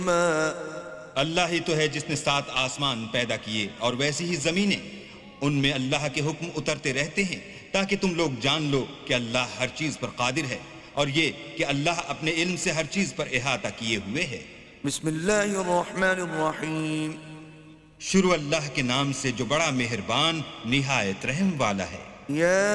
अल्लाह ही तो है जिसने 7 आसमान पैदा किए और वैसी ही जमीनें, उनमें अल्लाह के हुक्म उतरते रहते हैं ताकि तुम लोग जान लो कि अल्लाह हर चीज पर कादिर है, और ये कि अल्लाह अपने इल्म से हर चीज पर इहाता किए हुए है। बिस्मिल्लाहिर्रहमानिर्रहीम। शुरू अल्लाह के नाम से जो बड़ा मेहरबान निहायत रहम वाला है। या